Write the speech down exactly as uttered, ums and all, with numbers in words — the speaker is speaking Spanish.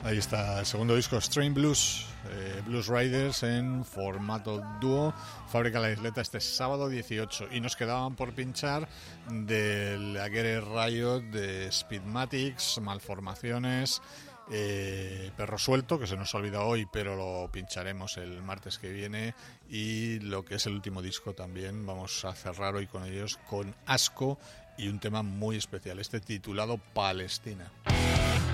Ahí está el segundo disco, Strain Blues, eh, Blues Riders en formato dúo, Fábrica La Isleta este sábado dieciocho. Y nos quedaban por pinchar del Aguirre Riot, de Speedmatics, Malformaciones, eh, Perro Suelto, que se nos ha olvidado hoy, pero lo pincharemos el martes que viene. Y lo que es el último disco también, vamos a cerrar hoy con ellos, con Asco y un tema muy especial, este titulado Palestina.